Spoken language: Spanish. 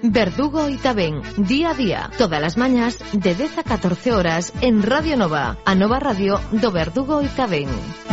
Verdugo y Tabén, día a día, todas las mañas de 10 a 14 horas en Radio Nova, a Nova Radio do Verdugo y Tabén.